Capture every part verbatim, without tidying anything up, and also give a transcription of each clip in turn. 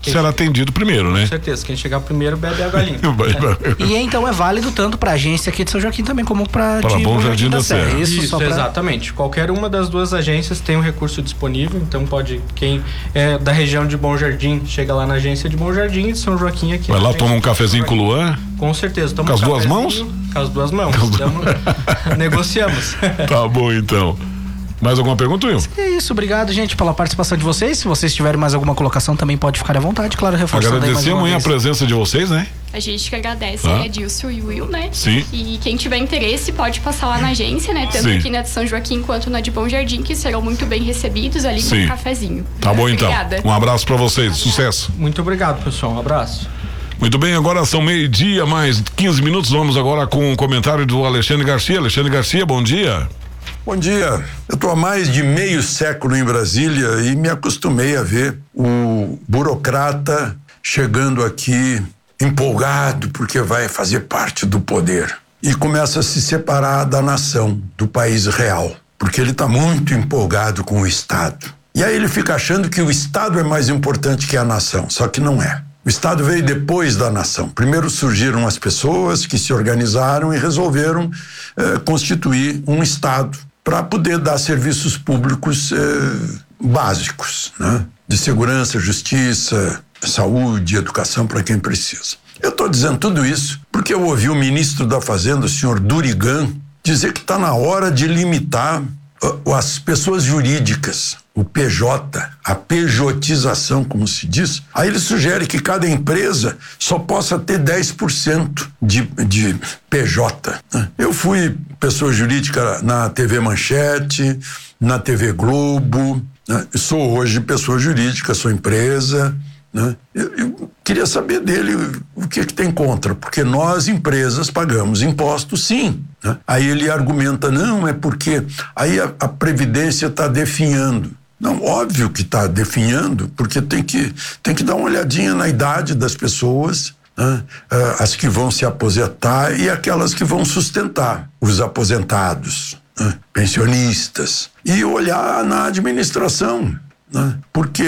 será atendido primeiro, né? Com certeza, quem chegar primeiro bebe água limpa. É. E então é válido tanto pra agência aqui de São Joaquim também como pra Para Bom Jardim da Serra. Serra. Isso, Isso só pra... exatamente. Qualquer uma das duas agências tem um recurso disponível, então pode, quem é da região de Bom Jardim, chega lá na agência de Bom Jardim e de São Joaquim aqui. Vai lá, toma um cafezinho com o Luan? Com certeza. Toma com as um duas mãos? Com as duas mãos. Com as Tamo... Negociamos. Tá bom, então. Mais alguma pergunta, Will? É isso, obrigado, gente, pela participação de vocês. Se vocês tiverem mais alguma colocação, também pode ficar à vontade, claro, reforçando. Agradecer amanhã a presença de vocês, né? A gente que agradece, ah. né, Dilson e Will, né? Sim. E quem tiver interesse pode passar lá na agência, né? Tanto Sim. aqui na de São Joaquim quanto na de Bom Jardim, que serão muito bem recebidos ali com um cafezinho. Tá bom, então. Obrigada. Um abraço pra vocês, sucesso. Muito obrigado, pessoal, um abraço. Muito bem, agora são meio-dia, mais quinze minutos. Vamos agora com o comentário do Alexandre Garcia. Alexandre Garcia, bom dia. Bom dia. Eu estou há mais de meio século em Brasília e me acostumei a ver o burocrata chegando aqui empolgado porque vai fazer parte do poder e começa a se separar da nação, do país real, porque ele está muito empolgado com o Estado. E aí ele fica achando que o Estado é mais importante que a nação, só que não é. O Estado veio depois da nação. Primeiro surgiram as pessoas que se organizaram e resolveram eh, constituir um Estado para poder dar serviços públicos eh, básicos, né? De segurança, justiça, saúde, educação para quem precisa. Eu estou dizendo tudo isso porque eu ouvi o ministro da Fazenda, o senhor Durigan, dizer que está na hora de limitar uh, as pessoas jurídicas, o P J, a pejotização, como se diz. Aí ele sugere que cada empresa só possa ter dez por cento de, de P J. Eu fui pessoa jurídica na T V Manchete, na T V Globo, né? Sou hoje pessoa jurídica, sou empresa, né? Eu, eu queria saber dele o que, que tem contra, porque nós, empresas, pagamos impostos, sim. Né? Aí ele argumenta, não, é porque aí a, a Previdência está definhando. Não, óbvio que está definhando, porque tem que, tem que dar uma olhadinha na idade das pessoas, né? As que vão se aposentar e aquelas que vão sustentar os aposentados, né? Pensionistas, e olhar na administração, né? Porque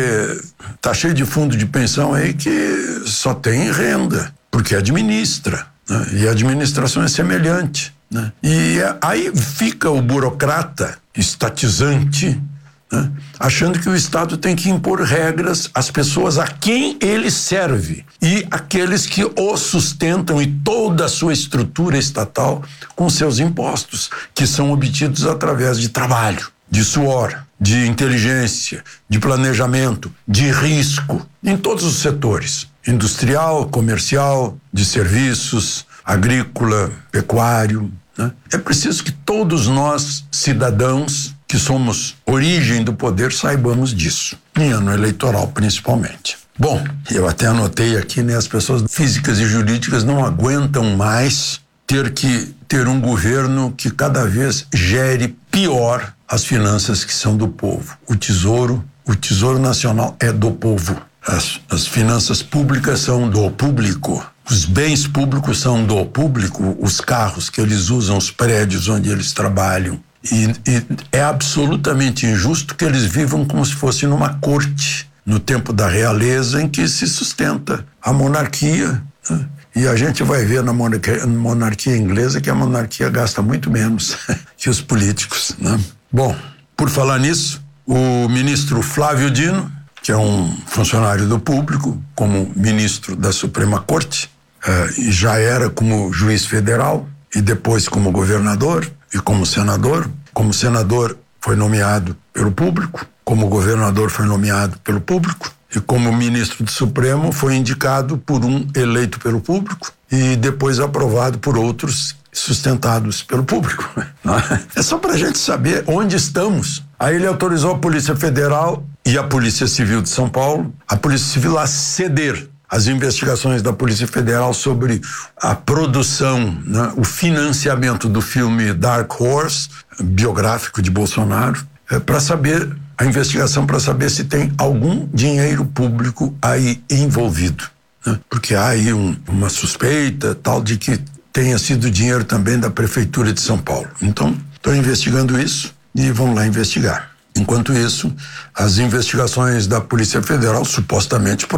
tá cheio de fundo de pensão aí que só tem renda, porque administra, né? E a administração é semelhante, né? E aí fica o burocrata estatizante, né? Achando que o Estado tem que impor regras às pessoas a quem ele serve e aqueles que o sustentam e toda a sua estrutura estatal com seus impostos, que são obtidos através de trabalho, de suor, de inteligência, de planejamento, de risco, em todos os setores, industrial, comercial, de serviços, agrícola, pecuário, né? É preciso que todos nós, cidadãos, que somos origem do poder, saibamos disso, em ano eleitoral principalmente. Bom, eu até anotei aqui, né, as pessoas físicas e jurídicas não aguentam mais ter que ter um governo que cada vez gere pior as finanças que são do povo. O tesouro, o tesouro nacional é do povo. As, as finanças públicas são do público. Os bens públicos são do público, os carros que eles usam, os prédios onde eles trabalham. E, e é absolutamente injusto que eles vivam como se fosse numa corte, no tempo da realeza, em que se sustenta a monarquia, né? E a gente vai ver na monarquia, monarquia inglesa que a monarquia gasta muito menos que os políticos, né? Bom, por falar nisso, o ministro Flávio Dino, que é um funcionário do público, como ministro da Suprema Corte, eh, e já era como juiz federal, e depois como governador e como senador. Como senador foi nomeado pelo público, como governador foi nomeado pelo público, e como ministro do Supremo foi indicado por um eleito pelo público e depois aprovado por outros sustentados pelo público. É só para a gente saber onde estamos. Aí ele autorizou a Polícia Federal e a Polícia Civil de São Paulo, a Polícia Civil a ceder as investigações da Polícia Federal sobre a produção, né, o financiamento do filme Dark Horse, biográfico de Bolsonaro, é, para saber, a investigação para saber se tem algum dinheiro público aí envolvido, né? Porque há aí um, uma suspeita tal de que tenha sido dinheiro também da Prefeitura de São Paulo. Então, estou investigando isso e vão lá investigar. Enquanto isso, as investigações da Polícia Federal supostamente